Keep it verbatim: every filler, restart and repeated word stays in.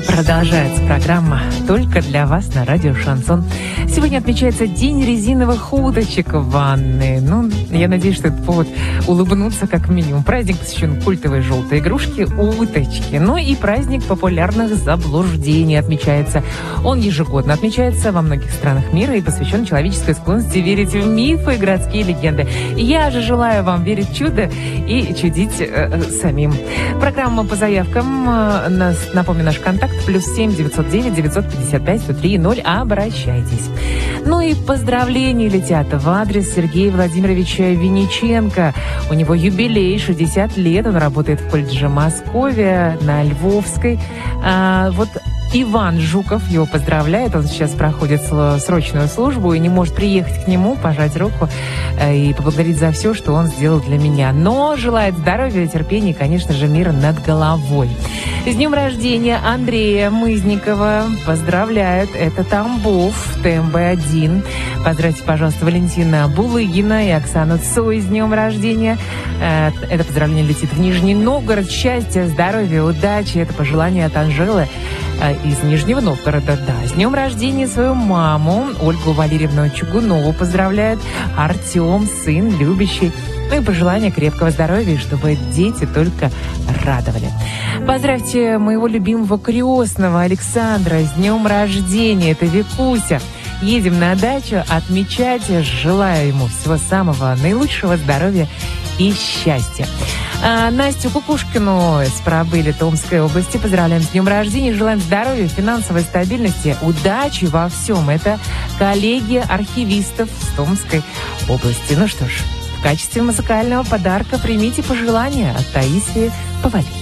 Продолжается программа «Только для вас» на радио «Шансон». Сегодня отмечается День резиновых уточек в ванной. Ну, я надеюсь, что это повод улыбнуться как минимум. Праздник посвящен культовой желтой игрушке уточки. Ну и праздник популярных заблуждений отмечается. Он ежегодно отмечается во многих странах мира и посвящен человеческой склонности верить в мифы и городские легенды. Я же желаю вам верить в чудо и чудить э, самим. Программа по заявкам. Э, нас, напомню, наш контакт. Плюс семь девятьсот девять девятьсот пятьдесят пять сто три ноль. Обращайтесь. Ну и поздравления летят в адрес Сергея Владимировича Винниченко. У него юбилей, шестьдесят лет. Он работает в колледже Московия на Львовской. А, вот Иван Жуков его поздравляет. Он сейчас проходит срочную службу и не может приехать к нему, пожать руку и поблагодарить за все, что он сделал для меня. Но желает здоровья, терпения и, конечно же, мира над головой. С днем рождения Андрея Мызникова поздравляют. Это Тамбов, Тэ Эм Бэ один. Поздравьте, пожалуйста, Валентина Булыгина и Оксану Цой с днем рождения. Это поздравление летит в Нижний Новгород. Счастья, здоровья, удачи. Это пожелание от Анжелы из Нижнего Новгорода. Да, с днем рождения свою маму Ольгу Валерьевну Чугунову поздравляет Артем, сын любящий. Ну и пожелание крепкого здоровья, чтобы дети только радовали. Поздравьте моего любимого крестного Александра с днем рождения. Это Викуся. Едем на дачу отмечать. Желаю ему всего самого наилучшего здоровья и счастья. А Настю Кукушкину из Пробыли Томской области поздравляем с днем рождения. Желаем здоровья, финансовой стабильности, удачи во всем. Это коллегия архивистов с Томской области. Ну что ж, в качестве музыкального подарка примите пожелания от Таисии Повалий.